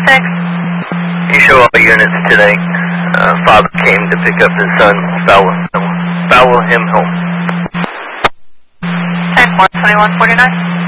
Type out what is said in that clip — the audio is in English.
Thanks. You show all units today. Father came to pick up his son. Follow him home. 10-4, 2149.